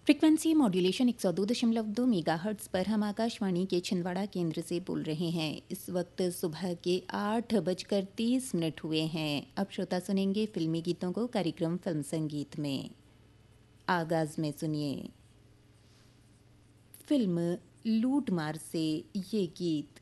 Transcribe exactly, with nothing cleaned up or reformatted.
Frequency modulation एक सौ दो दशमलव दो मेगाहर्ट्ज़ पर हम आकाशवाणी के छिंदवाड़ा केंद्र से बोल रहे हैं। इस वक्त सुबह के आठ बजकर तीस मिनट हुए हैं। अब श्रोता सुनेंगे फिल्मी गीतों को कार्यक्रम फिल्म संगीत में। आगाज में सुनिए फिल्म लूट मार से ये गीत।